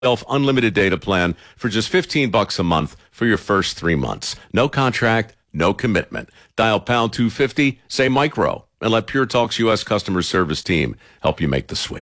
unlimited data plan for just $15 a month for your first 3 months. No contract, no commitment. Dial pound 250, say micro, and let Pure Talk's U.S. customer service team help you make the switch.